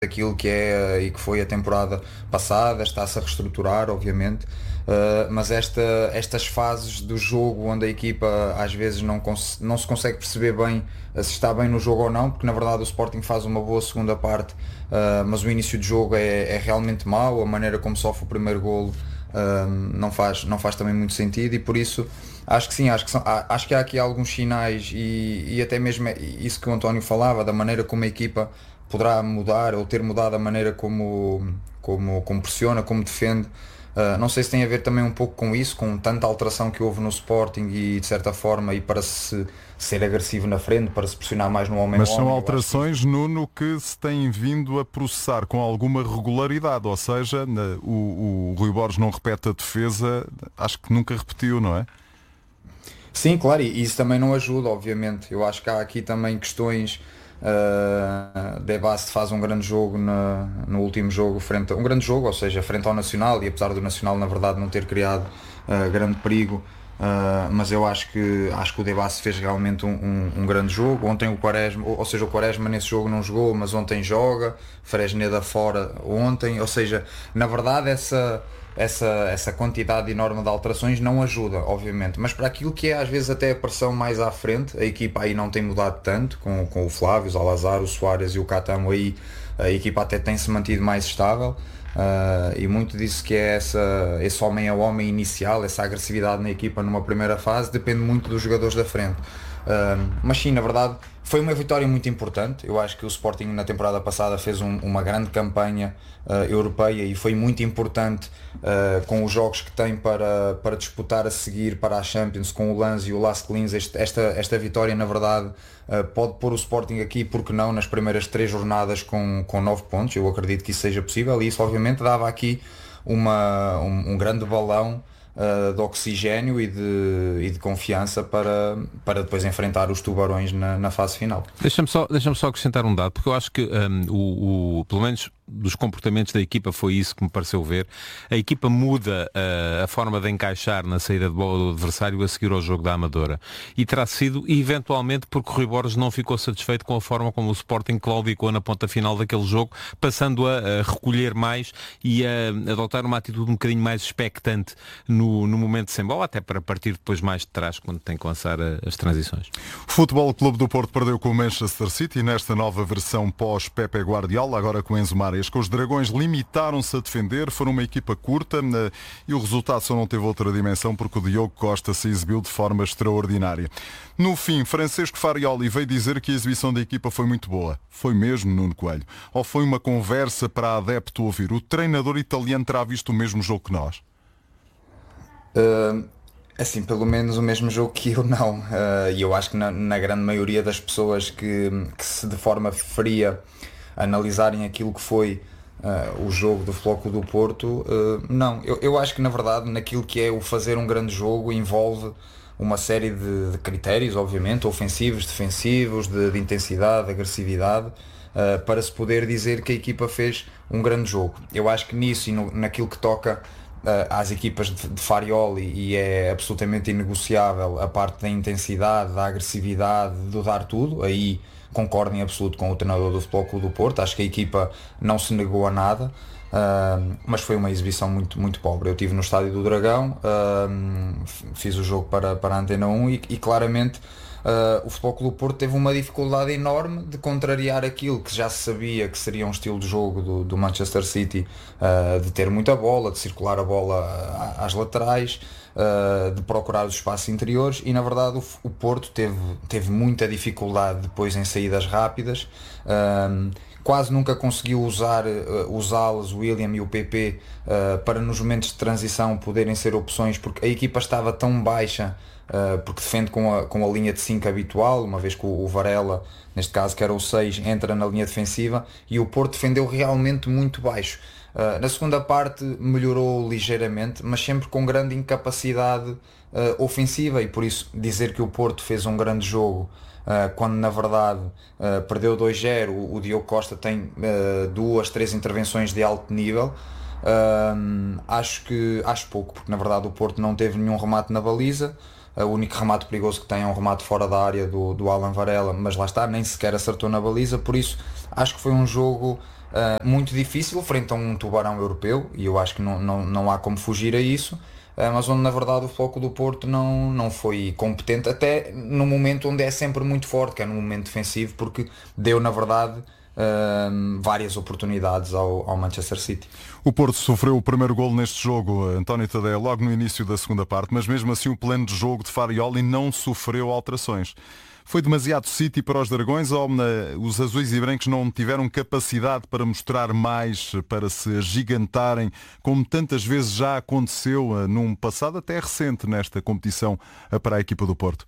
daquilo que é e que foi a temporada passada, está-se a reestruturar, obviamente, mas estas fases do jogo onde a equipa às vezes não se consegue perceber bem se está bem no jogo ou não, porque na verdade o Sporting faz uma boa segunda parte, mas o início de jogo é realmente mau, a maneira como sofre o primeiro golo não faz também muito sentido e por isso acho que sim, acho que há aqui alguns sinais e até mesmo isso que o António falava, da maneira como a equipa poderá mudar ou ter mudado a maneira como pressiona, como defende. Não sei se tem a ver também um pouco com isso, com tanta alteração que houve no Sporting e de certa forma e para se ser agressivo na frente, para se pressionar mais no homem a Mas são homem. Eu acho que alterações, Nuno, que se têm vindo a processar com alguma regularidade, ou seja, o Rui Borges não repete a defesa, acho que nunca repetiu, não é? sim, claro, e isso também não ajuda, obviamente. Eu acho que há aqui também questões. De Bast faz um grande jogo no último jogo, um grande jogo, ou seja, frente ao Nacional, e apesar do Nacional na verdade não ter criado grande perigo, mas eu acho que o De Bast fez realmente um grande jogo. Ontem o Quaresma, ou seja, o Quaresma nesse jogo não jogou, mas ontem joga, Fresneda fora ontem, ou seja, na verdade essa quantidade enorme de alterações não ajuda, obviamente, mas para aquilo que é às vezes até a pressão mais à frente, a equipa aí não tem mudado tanto, com o Flávio, o Salazar, o Soares e o Catamo aí, a equipa até tem se mantido mais estável, e muito disso que é esse homem a homem inicial, essa agressividade na equipa numa primeira fase, depende muito dos jogadores da frente. Mas sim, na verdade, foi uma vitória muito importante. Eu acho que o Sporting na temporada passada fez uma grande campanha europeia e foi muito importante com os jogos que tem para disputar a seguir para a Champions com o Lanz e o Las Clins. Esta vitória, na verdade, pode pôr o Sporting aqui, porque não, nas primeiras 3 jornadas com 9 pontos. Eu acredito que isso seja possível e isso, obviamente, dava aqui um grande balão de oxigênio e de confiança para depois enfrentar os tubarões na fase final. Deixa-me só acrescentar um dado, porque eu acho que pelo menos dos comportamentos da equipa foi isso que me pareceu ver. A equipa muda a forma de encaixar na saída de bola do adversário a seguir ao jogo da Amadora. E terá sido, eventualmente, porque o Rui Borges não ficou satisfeito com a forma como o Sporting claudicou na ponta final daquele jogo, passando a recolher mais e a adotar uma atitude um bocadinho mais expectante no momento sem bola, até para partir depois mais de trás, quando tem que lançar as transições. O Futebol Clube do Porto perdeu com o Manchester City nesta nova versão pós-Pepe Guardiola, agora com Enzo Mares. Os dragões limitaram-se a defender, foram uma equipa curta e o resultado só não teve outra dimensão porque o Diogo Costa se exibiu de forma extraordinária. No fim, Francisco Farioli veio dizer que a exibição da equipa foi muito boa. Foi mesmo, Nuno Coelho? Ou foi uma conversa para adepto ouvir? O treinador italiano terá visto o mesmo jogo que nós? Assim, pelo menos o mesmo jogo que eu não. E eu acho que na grande maioria das pessoas que se de forma fria analisarem aquilo que foi o jogo do Floco do Porto, não. Eu acho que na verdade naquilo que é o fazer um grande jogo envolve uma série de critérios, obviamente, ofensivos, defensivos, de intensidade, de agressividade, para se poder dizer que a equipa fez um grande jogo. Eu acho que nisso e naquilo que toca às equipas de Farioli, e é absolutamente inegociável a parte da intensidade, da agressividade, do dar tudo, aí concordo em absoluto com o treinador do Futebol Clube do Porto. Acho que a equipa não se negou a nada, mas foi uma exibição muito, muito pobre. Eu estive no Estádio do Dragão, fiz o jogo para a Antena 1 e claramente o Futebol Clube do Porto teve uma dificuldade enorme de contrariar aquilo que já se sabia que seria um estilo de jogo do Manchester City, de ter muita bola, de circular a bola às laterais, de procurar os espaços interiores, e na verdade o Porto teve muita dificuldade depois em saídas rápidas. Quase nunca conseguiu usar os alas, o William e o PP, para nos momentos de transição poderem ser opções, porque a equipa estava tão baixa, porque defende com a linha de 5 habitual, uma vez que o Varela, neste caso que era o 6, entra na linha defensiva, e o Porto defendeu realmente muito baixo. Na segunda parte melhorou ligeiramente, mas sempre com grande incapacidade ofensiva, e por isso dizer que o Porto fez um grande jogo, quando na verdade perdeu 2-0, o Diogo Costa tem 2, 3 intervenções de alto nível. Acho pouco, porque na verdade o Porto não teve nenhum remate na baliza. O único remate perigoso que tem é um remate fora da área do Alan Varela, mas lá está, nem sequer acertou na baliza. Por isso acho que foi um jogo muito difícil frente a um tubarão europeu, e eu acho que não há como fugir a isso, mas onde na verdade o Futebol Clube do Porto não foi competente, até no momento onde é sempre muito forte, que é no momento defensivo, porque deu na verdade várias oportunidades ao Manchester City. O Porto sofreu o primeiro golo neste jogo, António Tadeia, logo no início da segunda parte, mas mesmo assim o plano de jogo de Farioli não sofreu alterações. Foi demasiado City para os Dragões ou os azuis e brancos não tiveram capacidade para mostrar mais, para se agigantarem, como tantas vezes já aconteceu num passado até recente nesta competição para a equipa do Porto?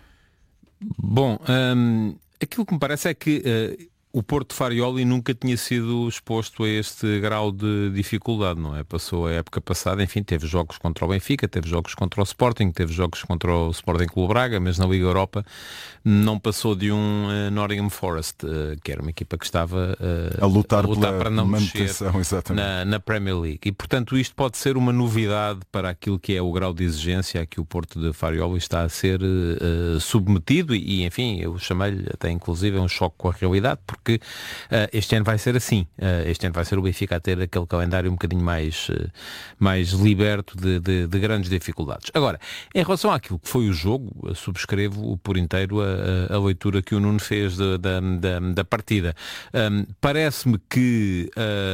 Bom, aquilo que me parece é que o Porto de Farioli nunca tinha sido exposto a este grau de dificuldade, não é? Passou a época passada, enfim, teve jogos contra o Benfica, teve jogos contra o Sporting, teve jogos contra o Sporting Clube Braga, mas na Liga Europa não passou de um Nottingham Forest, que era uma equipa que estava a lutar para não mexer na Premier League. E, portanto, isto pode ser uma novidade para aquilo que é o grau de exigência a que o Porto de Farioli está a ser submetido e, enfim, eu chamei-lhe até inclusive um choque com a realidade, porque este ano vai ser assim. Este ano vai ser o Benfica a ter aquele calendário um bocadinho mais liberto de grandes dificuldades. Agora, em relação àquilo que foi o jogo, subscrevo por inteiro a leitura que o Nuno fez da partida. Parece-me que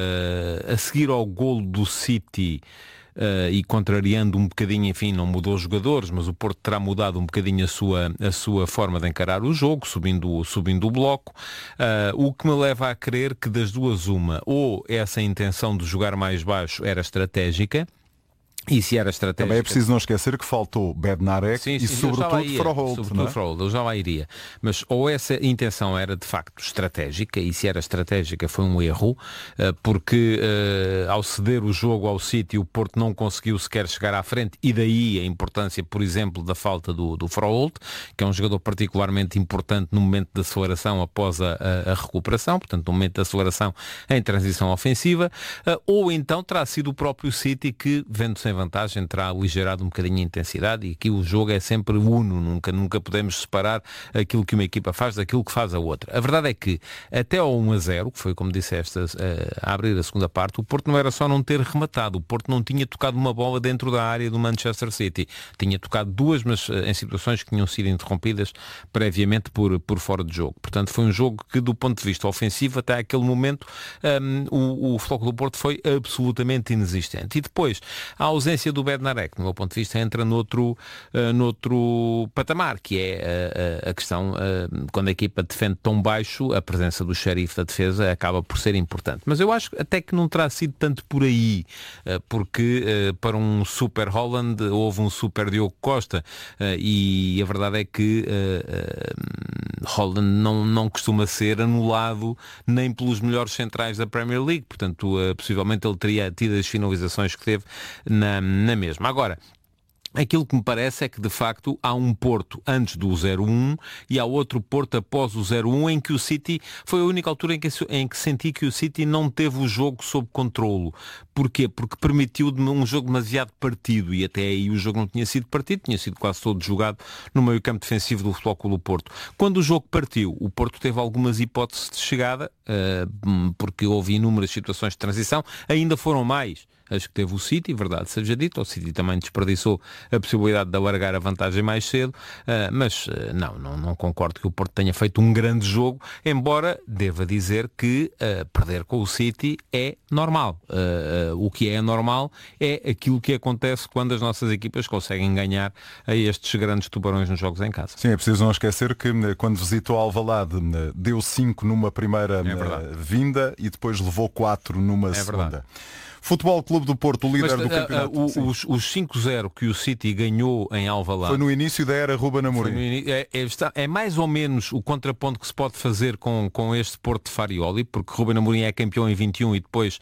a seguir ao golo do City, e contrariando um bocadinho, enfim, não mudou os jogadores, mas o Porto terá mudado um bocadinho a sua forma de encarar o jogo, subindo o bloco, o que me leva a crer que das duas uma, ou essa intenção de jogar mais baixo era estratégica, e se era estratégica... Também é preciso não esquecer que faltou Bednarek e sobretudo Froholt. Eu já lá iria. Mas ou essa intenção era de facto estratégica, e se era estratégica foi um erro, porque ao ceder o jogo ao City o Porto não conseguiu sequer chegar à frente, e daí a importância, por exemplo, da falta do Froholt, que é um jogador particularmente importante no momento da aceleração após a recuperação, portanto no momento da aceleração em transição ofensiva, ou então terá sido o próprio City que, vendo sem vantagem, terá aligerado um bocadinho a intensidade, e aqui o jogo é sempre uno, nunca podemos separar aquilo que uma equipa faz daquilo que faz a outra. A verdade é que até ao 1-0, que foi como disseste a abrir a segunda parte, o Porto não era só não ter rematado, o Porto não tinha tocado uma bola dentro da área do Manchester City, tinha tocado duas, mas em situações que tinham sido interrompidas previamente por fora de jogo. Portanto, foi um jogo que, do ponto de vista ofensivo, até aquele momento o Futebol do Porto foi absolutamente inexistente. E depois, a ausência do Bednarek, do meu ponto de vista, entra noutro patamar, que é a questão, quando a equipa defende tão baixo, a presença do xerife da defesa acaba por ser importante. Mas eu acho até que não terá sido tanto por aí, porque para um super Haaland houve um super Diogo Costa, e a verdade é que Haaland não costuma ser anulado nem pelos melhores centrais da Premier League, portanto possivelmente ele teria tido as finalizações que teve na mesma. Agora, aquilo que me parece é que, de facto, há um Porto antes do 0-1 e há outro Porto após o 0-1, em que o City foi a única altura em que senti que o City não teve o jogo sob controlo. Porquê? Porque permitiu um jogo demasiado partido, e até aí o jogo não tinha sido partido, tinha sido quase todo jogado no meio campo defensivo do Futebol Clube do Porto. Quando o jogo partiu, o Porto teve algumas hipóteses de chegada, porque houve inúmeras situações de transição, ainda foram mais as que teve o City, verdade seja dito, o City também desperdiçou a possibilidade de alargar a vantagem mais cedo, mas não concordo que o Porto tenha feito um grande jogo, embora deva dizer que perder com o City é normal. O que é normal é aquilo que acontece quando as nossas equipas conseguem ganhar a estes grandes tubarões nos jogos em casa. Sim, é preciso não esquecer que quando visitou Alvalade deu 5 numa primeira vinda e depois levou 4 numa segunda. Verdade. Futebol Clube do Porto, o líder do campeonato. Os 5-0 que o City ganhou em Alvalade foi no início da era Ruben Amorim. É mais ou menos o contraponto que se pode fazer com este Porto de Farioli, porque Ruben Amorim é campeão em 21 e depois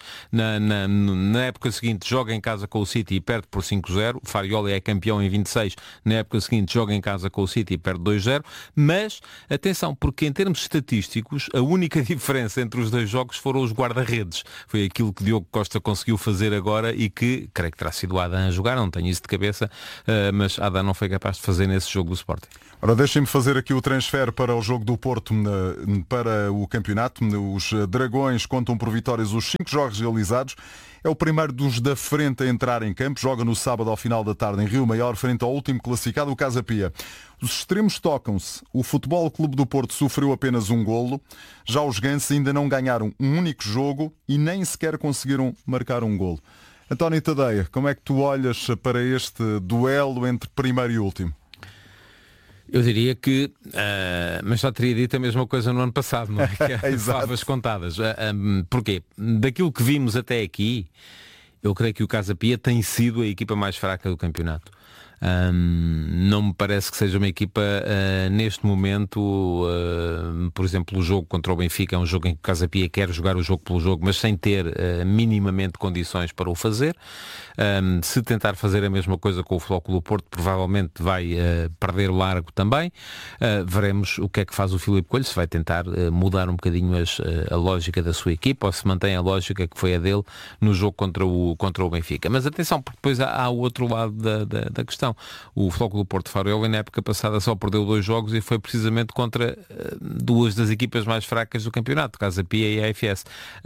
na época seguinte joga em casa com o City e perde por 5-0. Farioli é campeão em 26, na época seguinte joga em casa com o City e perde 2-0. Mas atenção, porque em termos estatísticos a única diferença entre os dois jogos foram os guarda-redes. Foi aquilo que Diogo Costa conseguiu conseguiu fazer agora e que, creio que terá sido o Adam a jogar, não tenho isso de cabeça, mas Adam não foi capaz de fazer nesse jogo do Sporting. Ora, deixem-me fazer aqui o transfer para o jogo do Porto, para o campeonato. Os Dragões contam por vitórias os 5 jogos realizados. É o primeiro dos da frente a entrar em campo. Joga no sábado ao final da tarde em Rio Maior, frente ao último classificado, o Casa Pia. Os extremos tocam-se. O Futebol Clube do Porto sofreu apenas um golo. Já os Gansos ainda não ganharam um único jogo e nem sequer conseguiram marcar um golo. António Tadeia, como é que tu olhas para este duelo entre primeiro e último? Eu diria que, mas já teria dito a mesma coisa no ano passado, não é? Que é favas contadas. Porquê? Daquilo que vimos até aqui, eu creio que o Casa Pia tem sido a equipa mais fraca do campeonato. Não me parece que seja uma equipa neste momento, por exemplo, o jogo contra o Benfica é um jogo em que o Casa Pia quer jogar o jogo pelo jogo, mas sem ter minimamente condições para o fazer. Se tentar fazer a mesma coisa com o Futebol Clube do Porto, provavelmente vai perder largo também. Veremos o que é que faz o Filipe Coelho, se vai tentar mudar um bocadinho a lógica da sua equipa ou se mantém a lógica que foi a dele no jogo contra o Benfica. Mas atenção, porque depois há o outro lado da questão. O Futebol Clube do Porto Faro, na época passada, só perdeu 2 jogos e foi precisamente contra 2 das equipas mais fracas do campeonato, Casa Pia e a AFS.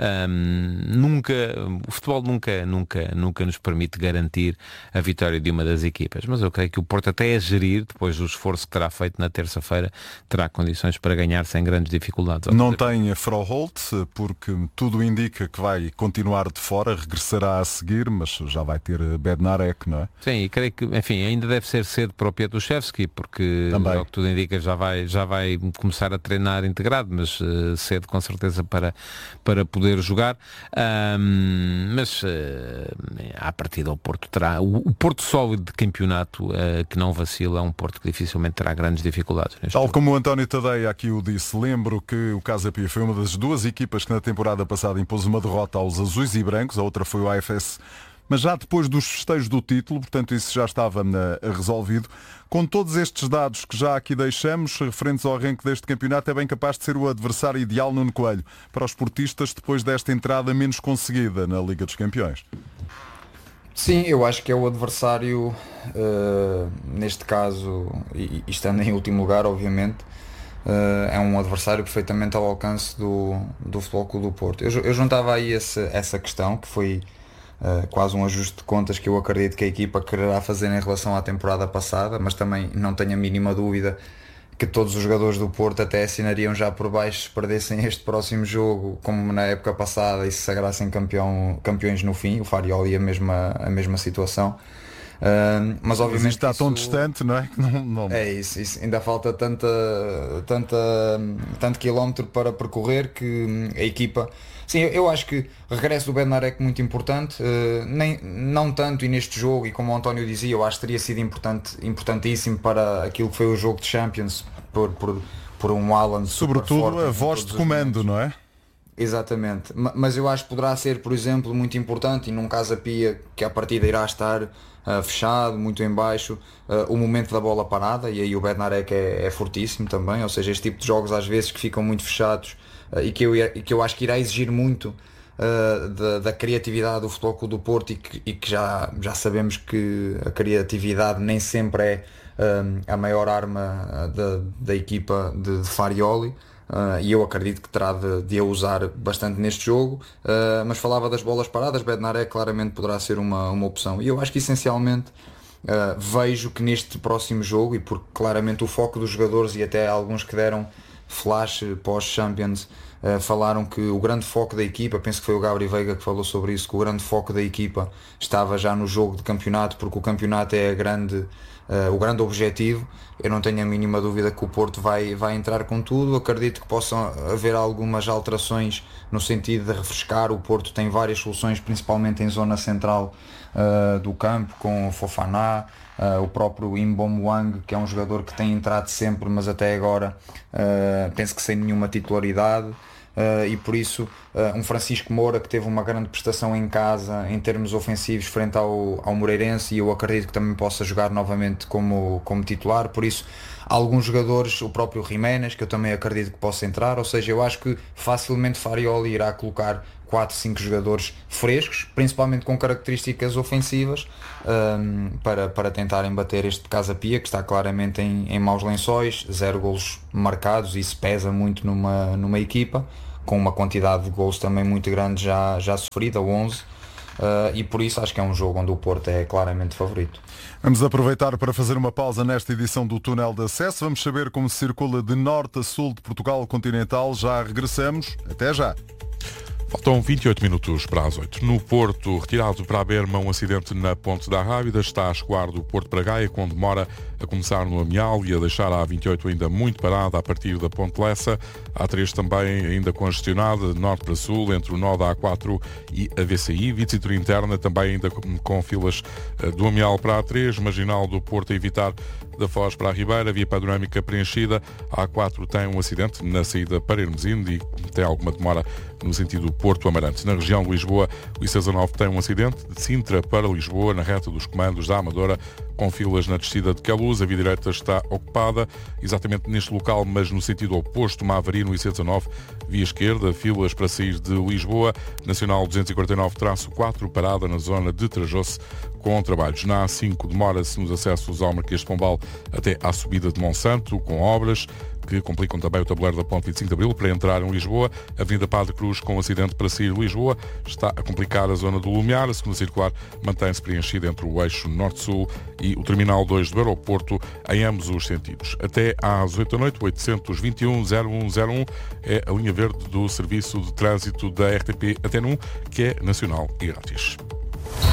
O futebol nunca nos permite garantir a vitória de uma das equipas, mas eu creio que o Porto, até a gerir, depois do esforço que terá feito na terça-feira, terá condições para ganhar sem grandes dificuldades. Não tem Froholt, porque tudo indica que vai continuar de fora, regressará a seguir, mas já vai ter Bednarek, não é? Sim, e creio que, enfim, ainda deve ser cedo para o Pietuszewski, porque também, ao que tudo indica, já vai começar a treinar integrado, mas cedo com certeza para poder jogar. Mas à partida o Porto terá o Porto sólido de campeonato, que não vacila, é um Porto que dificilmente terá grandes dificuldades. Tal como o António Tadeia aqui o disse, lembro que o Casa Pia foi uma das 2 equipas que na temporada passada impôs uma derrota aos azuis e brancos, a outra foi o AFS, mas já depois dos festejos do título, portanto isso já estava resolvido. Com todos estes dados que já aqui deixamos, referentes ao arranque deste campeonato, é bem capaz de ser o adversário ideal, Nuno Coelho, para os portistas depois desta entrada menos conseguida na Liga dos Campeões. Sim, eu acho que é o adversário, neste caso, e estando em último lugar, obviamente, é um adversário perfeitamente ao alcance do Futebol Clube do Porto. Eu juntava aí essa questão, que foi quase um ajuste de contas que eu acredito que a equipa quererá fazer em relação à temporada passada, mas também não tenho a mínima dúvida que todos os jogadores do Porto até assinariam já por baixo se perdessem este próximo jogo, como na época passada, e se sagrassem campeões no fim. O Farioli a mesma situação. Mas obviamente está tão distante, não é? Não... É isso, ainda falta tanto quilómetro para percorrer que a equipa... Sim, eu acho que o regresso do Bednarek é muito importante, não tanto, e neste jogo, e como o António dizia, eu acho que teria sido importantíssimo para aquilo que foi o jogo de Champions, por um Alan sobretudo a voz de comando, não é? Exatamente, mas eu acho que poderá ser, por exemplo, muito importante, e num Casa Pia que à partida irá estar fechado, muito em baixo, o momento da bola parada, e aí o Bednarek é fortíssimo também, ou seja, este tipo de jogos às vezes que ficam muito fechados, e que eu acho que irá exigir muito da criatividade do Futebol Clube do Porto, e que já sabemos que a criatividade nem sempre é a maior arma da equipa de Farioli, e eu acredito que terá de a usar bastante neste jogo, mas falava das bolas paradas, Bednarek claramente poderá ser uma opção, e eu acho que essencialmente vejo que neste próximo jogo, e porque claramente o foco dos jogadores, e até alguns que deram flash pós-Champions, falaram que o grande foco da equipa, penso que foi o Gabriel Veiga que falou sobre isso, que o grande foco da equipa estava já no jogo de campeonato, porque o campeonato é o grande objetivo. Eu não tenho a mínima dúvida que o Porto vai entrar com tudo. Acredito que possam haver algumas alterações no sentido de refrescar. O Porto tem várias soluções, principalmente em zona central do campo, com o Fofana, o próprio Mbomwang, que é um jogador que tem entrado sempre, mas até agora penso que sem nenhuma titularidade. E por isso um Francisco Moura, que teve uma grande prestação em casa em termos ofensivos frente ao Moreirense, e eu acredito que também possa jogar novamente como titular. Por isso alguns jogadores, o próprio Jiménez, que eu também acredito que possa entrar, ou seja, eu acho que facilmente Farioli irá colocar 4, 5 jogadores frescos, principalmente com características ofensivas, para tentarem bater este Casa Pia, que está claramente em maus lençóis, 0 golos marcados, e isso pesa muito numa equipa, com uma quantidade de golos também muito grande já sofrida, 11, e por isso acho que é um jogo onde o Porto é claramente favorito. Vamos aproveitar para fazer uma pausa nesta edição do Túnel de Acesso. Vamos saber como se circula de norte a sul de Portugal continental. Já regressamos. Até já. Faltam 28 minutos para as 8. No Porto, retirado para a Berma, um acidente na Ponte da Rábida. Está a escoar do Porto para Gaia, com demora a começar no Amial e a deixar a A28 ainda muito parada a partir da Ponte Lessa. A A3 também ainda congestionada, de norte para sul, entre o nó da A4 e a VCI. Vicintura interna também ainda com filas do Amial para a A3. Marginal do Porto a evitar da Foz para a Ribeira, via panorâmica preenchida. A A4 tem um acidente na saída para Hermesinde e tem alguma demora no sentido Porto-Amarante. Na região de Lisboa, o I-619 tem um acidente de Sintra para Lisboa, na reta dos comandos da Amadora, com filas na descida de Queluz. A via direita está ocupada, exatamente neste local, mas no sentido oposto, uma avaria no I-619, via esquerda, filas para sair de Lisboa. Nacional 249-4, parada na zona de Trajosse, com trabalhos. Na A5, demora-se nos acessos ao Marquês de Pombal até à subida de Monsanto, com obras que complicam também o tabuleiro da Ponte 25 de Abril para entrar em Lisboa. A Avenida Padre Cruz, com acidente para sair de Lisboa, está a complicar a zona do Lumiar. A segunda circular mantém-se preenchida entre o eixo norte-sul e o Terminal 2 do Aeroporto, em ambos os sentidos. Até às 8 da noite, 821-0101 é a linha verde do Serviço de Trânsito da RTP Até Num, que é nacional e grátis.